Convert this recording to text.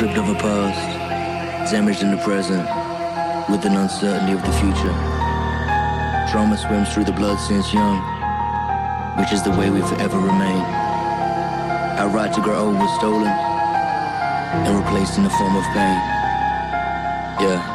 stripped of a past, damaged in the present, with an uncertainty of the future. Trauma swims through the blood since young, which is the way we forever remain. Our right to grow old was stolen and replaced in the form of pain. Yeah.